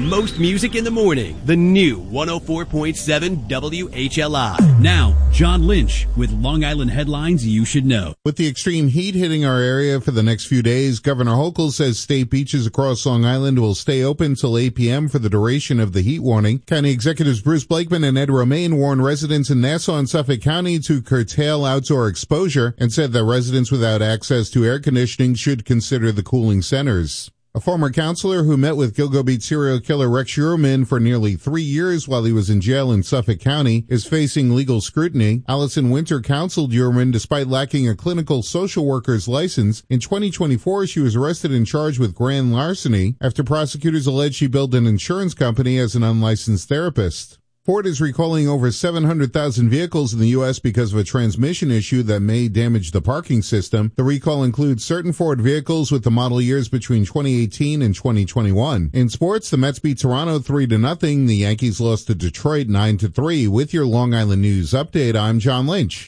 most music in the morning. The new 104.7 WHLI. Now, John Lynch with Long Island headlines you should know. With the extreme heat hitting our area for the next few days, Governor Hochul says state beaches across Long Island will stay open till 8 p.m. for the duration of the heat warning. County Executives Bruce Blakeman and Ed Romaine warned residents in Nassau and Suffolk County to curtail outdoor exposure and said that residents without access to air conditioning should consider the cooling centers. A former counselor who met with Gilgo Beach serial killer Rex Schuerman for nearly 3 years while he was in jail in Suffolk County is facing legal scrutiny. Allison Winter counseled Schuerman despite lacking a clinical social worker's license. In 2024, she was arrested and charged with grand larceny after prosecutors alleged she billed an insurance company as an unlicensed therapist. Ford is recalling over 700,000 vehicles in the U.S. because of a transmission issue that may damage the parking system. The recall includes certain Ford vehicles with the model years between 2018 and 2021. In sports, the Mets beat Toronto 3-0. The Yankees lost to Detroit 9-3. With your Long Island News update, I'm John Lynch.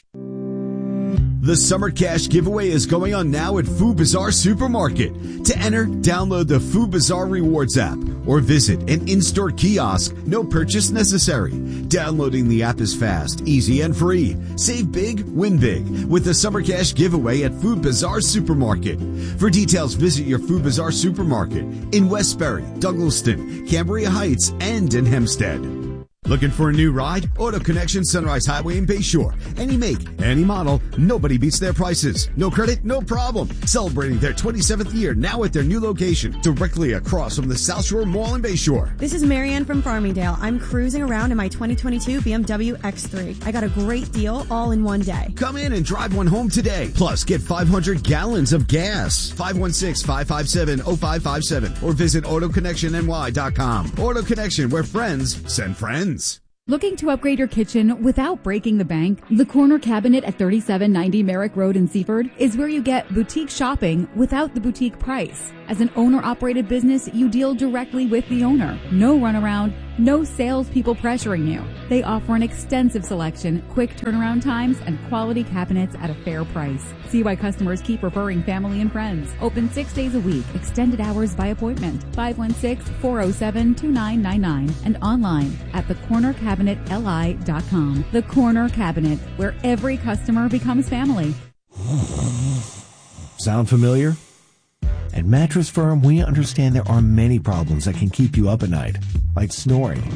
The Summer Cash Giveaway is going on now at Food Bazaar Supermarket. To enter, download the Food Bazaar Rewards app or visit an in-store kiosk. No purchase necessary. Downloading the app is fast, easy, and free. Save big, win big with the Summer Cash Giveaway at Food Bazaar Supermarket. For details, visit your Food Bazaar Supermarket in Westbury, Douglaston, Cambria Heights, and in Hempstead. Looking for a new ride? Auto Connection Sunrise Highway in Bayshore. Any make, any model, nobody beats their prices. No credit, no problem. Celebrating their 27th year now at their new location, directly across from the South Shore Mall in Bayshore. This is Marianne from Farmingdale. I'm cruising around in my 2022 BMW X3. I got a great deal all in one day. Come in and drive one home today. Plus, get 500 gallons of gas. 516-557-0557 or visit AutoConnectionNY.com. Auto Connection, where friends send friends. Looking to upgrade your kitchen without breaking the bank? The Corner Cabinet at 3790 Merrick Road in Seaford is where you get boutique shopping without the boutique price. As an owner-operated business, you deal directly with the owner. No runaround, no salespeople pressuring you. They offer an extensive selection, quick turnaround times, and quality cabinets at a fair price. See why customers keep referring family and friends. Open 6 days a week, extended hours by appointment. 516-407-2999 and online at thecornercabinetli.com. The Corner Cabinet, where every customer becomes family. Sound familiar? At Mattress Firm, we understand there are many problems that can keep you up at night, like snoring,